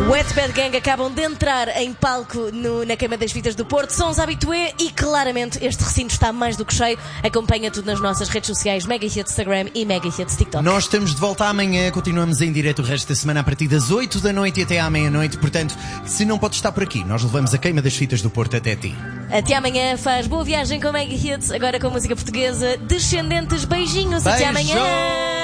Wet Bad Gang acabam de entrar em palco na Queima das Fitas do Porto. São os habitués e claramente este recinto está mais do que cheio. Acompanha tudo nas nossas redes sociais, Mega Hits Instagram e Mega Hits TikTok. Nós estamos de volta amanhã, continuamos em direto o resto da semana a partir das 8 da noite e até à meia-noite. Portanto, se não podes estar por aqui, nós levamos a Queima das Fitas do Porto até ti. Até amanhã, faz boa viagem com Mega Hits, agora com música portuguesa. Descendentes, beijinhos, até amanhã.